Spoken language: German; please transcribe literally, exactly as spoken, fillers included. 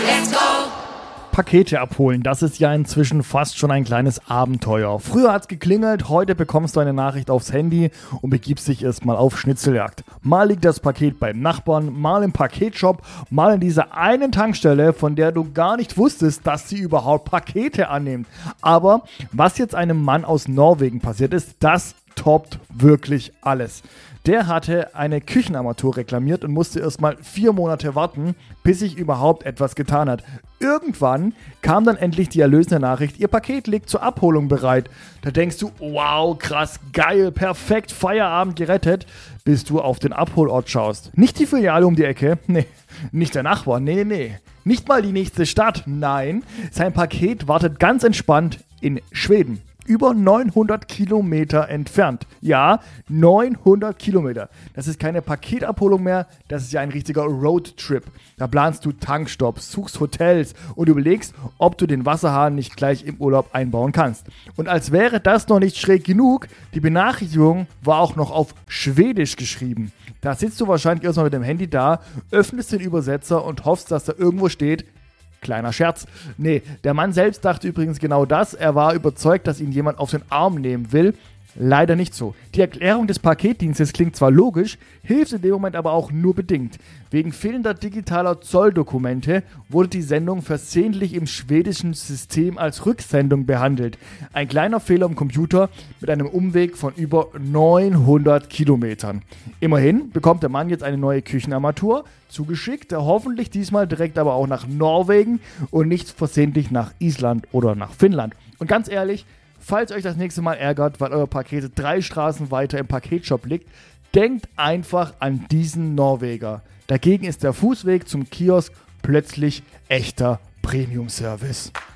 Let's go! Pakete abholen, das ist ja inzwischen fast schon ein kleines Abenteuer. Früher hat's geklingelt, heute bekommst du eine Nachricht aufs Handy und begibst dich erstmal auf Schnitzeljagd. Mal liegt das Paket beim Nachbarn, mal im Paketshop, mal in dieser einen Tankstelle, von der du gar nicht wusstest, dass sie überhaupt Pakete annimmt. Aber was jetzt einem Mann aus Norwegen passiert ist, das toppt wirklich alles. Der hatte eine Küchenarmatur reklamiert und musste erstmal vier Monate warten, bis sich überhaupt etwas getan hat. Irgendwann kam dann endlich die erlösende Nachricht, ihr Paket liegt zur Abholung bereit. Da denkst du, wow, krass, geil, perfekt, Feierabend gerettet, bis du auf den Abholort schaust. Nicht die Filiale um die Ecke, nee, nicht der Nachbar, nee, nee, nee. Nicht mal die nächste Stadt, nein, sein Paket wartet ganz entspannt in Schweden. Über neunhundert Kilometer entfernt. Ja, neunhundert Kilometer. Das ist keine Paketabholung mehr, das ist ja ein richtiger Roadtrip. Da planst du Tankstops, suchst Hotels und überlegst, ob du den Wasserhahn nicht gleich im Urlaub einbauen kannst. Und als wäre das noch nicht schräg genug, die Benachrichtigung war auch noch auf Schwedisch geschrieben. Da sitzt du wahrscheinlich erstmal mit dem Handy da, öffnest den Übersetzer und hoffst, dass da irgendwo steht, kleiner Scherz. Nee, der Mann selbst dachte übrigens genau das. Er war überzeugt, dass ihn jemand auf den Arm nehmen will. Leider nicht so. Die Erklärung des Paketdienstes klingt zwar logisch, hilft in dem Moment aber auch nur bedingt. Wegen fehlender digitaler Zolldokumente wurde die Sendung versehentlich im schwedischen System als Rücksendung behandelt. Ein kleiner Fehler im Computer mit einem Umweg von über neunhundert Kilometern. Immerhin bekommt der Mann jetzt eine neue Küchenarmatur zugeschickt, hoffentlich diesmal direkt aber auch nach Norwegen und nicht versehentlich nach Island oder nach Finnland. Und ganz ehrlich, falls euch das nächste Mal ärgert, weil euer Paket drei Straßen weiter im Paketshop liegt, denkt einfach an diesen Norweger. Dagegen ist der Fußweg zum Kiosk plötzlich echter Premium-Service.